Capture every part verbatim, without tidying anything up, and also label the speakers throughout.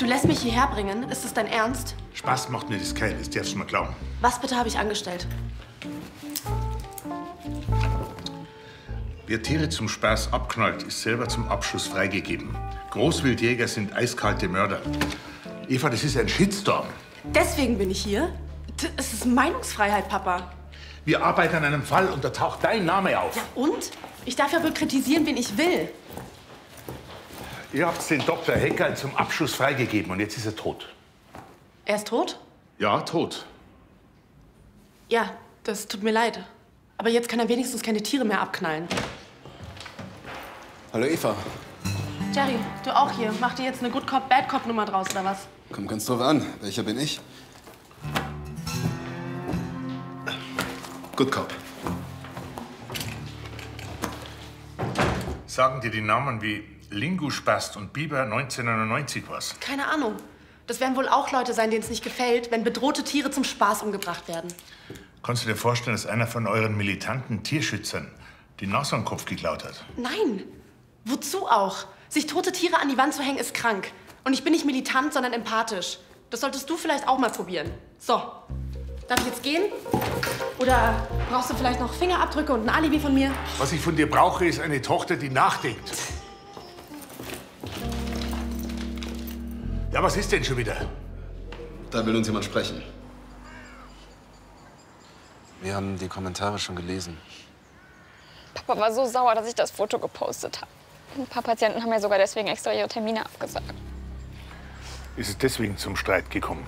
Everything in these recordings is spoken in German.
Speaker 1: Du lässt mich hierher bringen? Ist das dein Ernst?
Speaker 2: Spaß macht mir das kein, das darfst du mir glauben.
Speaker 1: Was bitte habe ich angestellt?
Speaker 2: Wer Tiere zum Spaß abknallt, ist selber zum Abschuss freigegeben. Großwildjäger sind eiskalte Mörder. Eva, das ist ein Shitstorm.
Speaker 1: Deswegen bin ich hier? Es ist Meinungsfreiheit, Papa.
Speaker 2: Wir arbeiten an einem Fall und da taucht dein Name auf.
Speaker 1: Ja, und? Ich darf ja wohl kritisieren, wen ich will.
Speaker 2: Ihr habt den Doktor Heckerl zum Abschuss freigegeben und jetzt ist er tot.
Speaker 1: Er ist tot?
Speaker 2: Ja, tot.
Speaker 1: Ja, das tut mir leid. Aber jetzt kann er wenigstens keine Tiere mehr abknallen.
Speaker 3: Hallo Eva.
Speaker 1: Jerry, du auch hier. Mach dir jetzt eine Good Cop, Bad Cop Nummer draus, oder was?
Speaker 3: Kommt ganz drauf an. Welcher bin ich? Good Cop.
Speaker 2: Sagen dir die Namen wie Linguspast und Biber neunzehnhundertneunundneunzig was?
Speaker 1: Keine Ahnung. Das werden wohl auch Leute sein, denen es nicht gefällt, wenn bedrohte Tiere zum Spaß umgebracht werden.
Speaker 2: Kannst du dir vorstellen, dass einer von euren militanten Tierschützern die Nashornkopf geklaut hat?
Speaker 1: Nein. Wozu auch? Sich tote Tiere an die Wand zu hängen, ist krank. Und ich bin nicht militant, sondern empathisch. Das solltest du vielleicht auch mal probieren. So. Darf ich jetzt gehen? Oder brauchst du vielleicht noch Fingerabdrücke und ein Alibi von mir?
Speaker 2: Was ich von dir brauche, ist eine Tochter, die nachdenkt. Ja, was ist denn schon wieder?
Speaker 3: Da will uns jemand sprechen. Wir haben die Kommentare schon gelesen.
Speaker 4: Papa war so sauer, dass ich das Foto gepostet habe. Ein paar Patienten haben ja sogar deswegen extra ihre Termine abgesagt.
Speaker 2: Ist es deswegen zum Streit gekommen?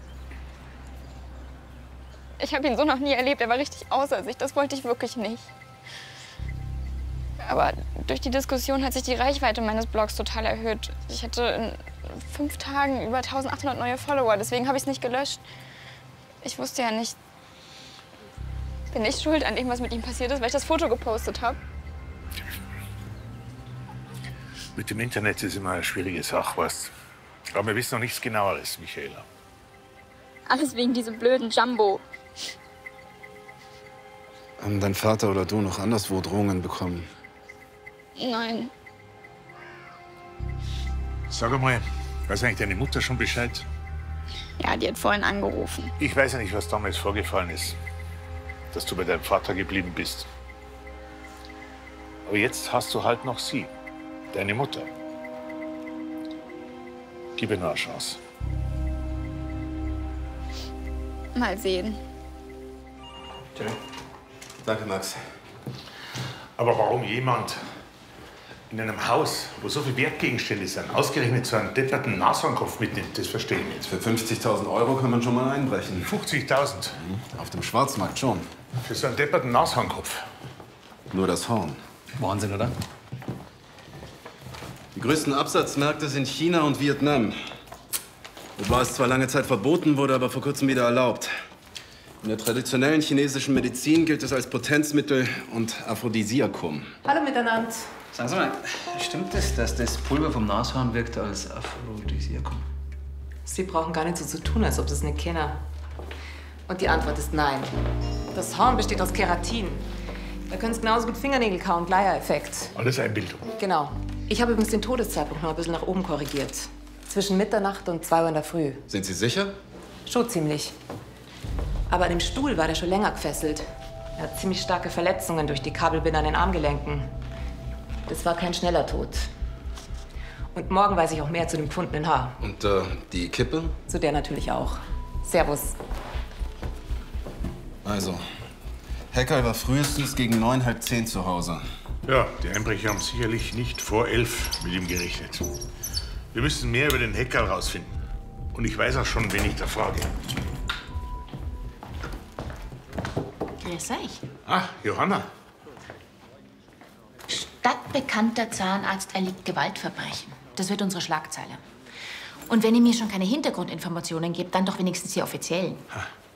Speaker 4: Ich habe ihn so noch nie erlebt. Er war richtig außer sich. Das wollte ich wirklich nicht. Aber durch die Diskussion hat sich die Reichweite meines Blogs total erhöht. Ich hatte in fünf Tagen über eintausendachthundert neue Follower. Deswegen habe ich es nicht gelöscht. Ich wusste ja nicht, bin ich schuld an dem, was mit ihm passiert ist, weil ich das Foto gepostet habe.
Speaker 2: Mit dem Internet ist immer eine schwierige Sache, weißt. Aber wir wissen noch nichts Genaueres, Michaela.
Speaker 4: Alles wegen diesem blöden Jumbo.
Speaker 3: Haben dein Vater oder du noch anderswo Drohungen bekommen?
Speaker 4: Nein.
Speaker 2: Sag mal, weiß eigentlich deine Mutter schon Bescheid?
Speaker 4: Ja, die hat vorhin angerufen.
Speaker 2: Ich weiß ja nicht, was damals vorgefallen ist. Dass du bei deinem Vater geblieben bist. Aber jetzt hast du halt noch sie, deine Mutter. Gib ihr nur eine Chance.
Speaker 4: Mal sehen.
Speaker 3: Okay. Danke, Max.
Speaker 2: Aber warum jemand in einem Haus, wo so viele Wertgegenstände sind, ausgerechnet so einen depperten Nashornkopf mitnimmt, das verstehe ich nicht.
Speaker 3: Für fünfzigtausend Euro kann man schon mal einbrechen.
Speaker 2: fünfzigtausend?
Speaker 3: Mhm. Auf dem Schwarzmarkt schon.
Speaker 2: Für so einen depperten Nashornkopf?
Speaker 3: Nur das Horn.
Speaker 5: Wahnsinn, oder?
Speaker 3: Die größten Absatzmärkte sind China und Vietnam. Wobei es zwar lange Zeit verboten wurde, aber vor kurzem wieder erlaubt. In der traditionellen chinesischen Medizin gilt es als Potenzmittel und Aphrodisiakum.
Speaker 1: Hallo miteinander.
Speaker 5: Sagen Sie mal, stimmt es, dass das Pulver vom Nashorn wirkt als Aphrodisiakum?
Speaker 6: Sie brauchen gar nicht so zu tun, als ob Sie es nicht kennen. Und die Antwort ist nein. Das Horn besteht aus Keratin. Da können Sie genauso gut Fingernägel kauen, gleicher Effekt.
Speaker 2: Alles Einbildung.
Speaker 6: Genau. Ich habe übrigens den Todeszeitpunkt noch ein bisschen nach oben korrigiert. Zwischen Mitternacht und zwei Uhr in der Früh.
Speaker 3: Sind Sie sicher?
Speaker 6: Schon ziemlich. Aber an dem Stuhl war der schon länger gefesselt. Er hat ziemlich starke Verletzungen durch die Kabelbinder an den Armgelenken. Das war kein schneller Tod. Und morgen weiß ich auch mehr zu dem gefundenen Haar.
Speaker 3: Und äh, die Kippe?
Speaker 6: Zu der natürlich auch. Servus.
Speaker 3: Also, Heckerl war frühestens gegen neun, halb zehn zu Hause.
Speaker 2: Ja, die Einbrecher haben sicherlich nicht vor elf mit ihm gerechnet. Wir müssen mehr über den Heckerl rausfinden. Und ich weiß auch schon, wen ich da frage.
Speaker 7: Grüß euch.
Speaker 2: Ah, Johanna.
Speaker 7: Stadtbekannter Zahnarzt erliegt Gewaltverbrechen. Das wird unsere Schlagzeile. Und wenn ihr mir schon keine Hintergrundinformationen gebt, dann doch wenigstens die offiziellen.
Speaker 2: Ha,